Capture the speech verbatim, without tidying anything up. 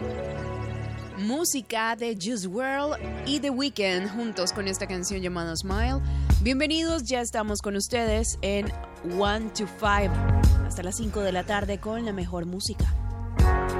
Música de Juice world y The Weeknd juntos con esta canción llamada Smile. Bienvenidos, ya estamos con ustedes en one to five hasta las cinco de la tarde con la mejor música.